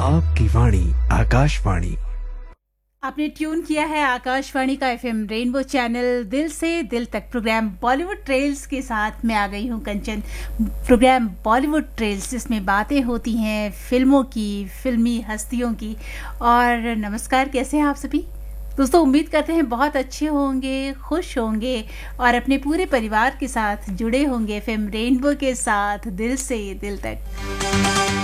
आपकी वाणी आकाशवाणी। आपने ट्यून किया है आकाशवाणी का एफएम रेनबो चैनल। दिल से दिल तक प्रोग्राम बॉलीवुड ट्रेल्स के साथ मैं आ गई हूँ कंचन। प्रोग्राम बॉलीवुड ट्रेल्स जिसमें बातें होती हैं फिल्मों की, फिल्मी हस्तियों की। और नमस्कार, कैसे हैं आप सभी दोस्तों? उम्मीद करते हैं बहुत अच्छे होंगे, खुश होंगे और अपने पूरे परिवार के साथ जुड़े होंगे एफएम रेनबो के साथ दिल से दिल तक।